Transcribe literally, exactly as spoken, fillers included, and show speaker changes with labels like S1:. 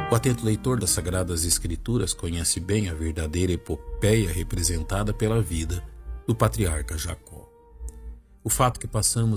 S1: O atento leitor das Sagradas Escrituras conhece bem a verdadeira epopeia representada pela vida do patriarca Jacó. O fato que passamos